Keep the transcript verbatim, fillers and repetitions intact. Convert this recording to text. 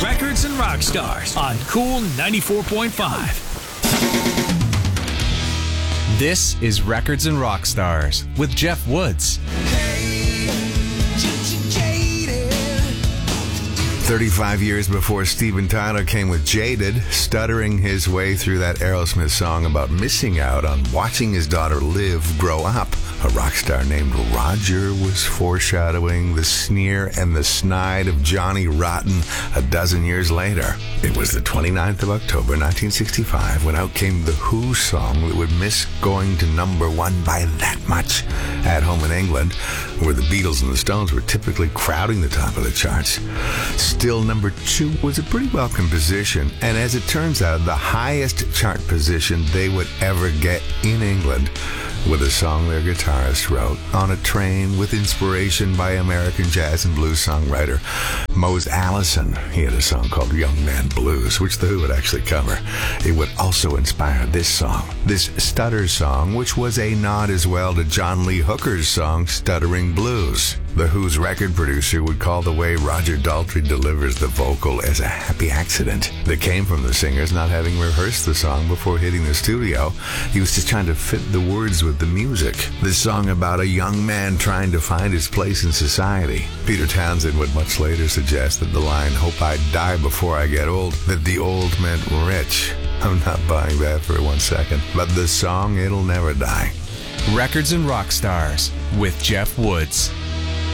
Records and Rock Stars on Cool ninety-four point five. This is Records and Rock Stars with Jeff Woods. thirty-five years before Steven Tyler came with Jaded, stuttering his way through that Aerosmith song about missing out on watching his daughter Liv grow up. A rock star named Roger was foreshadowing the sneer and the snide of Johnny Rotten a dozen years later. It was the twenty-ninth of October, nineteen sixty-five, when out came the Who song that would miss going to number one by that much. At home in England, where the Beatles and the Stones were typically crowding the top of the charts, still number two was a pretty welcome position, and as it turns out, the highest chart position they would ever get in England, with a song their guitarist wrote on a train with inspiration by American jazz and blues songwriter Mose Allison. He had a song called Young Man Blues, which the Who would actually cover. It would also inspire this song, this Stutter song, which was a nod as well to John Lee Hooker's song Stuttering Blues. The Who's record producer would call the way Roger Daltrey delivers the vocal as a happy accident that came from the singers not having rehearsed the song before hitting the studio. He was just trying to fit the words with the music. This song about a young man trying to find his place in society. Peter Townsend would much later suggest that the line, "Hope I die before I get old," that the old meant rich. I'm not buying that for one second. But the song, it'll never die. Records and Rock Stars with Jeff Woods.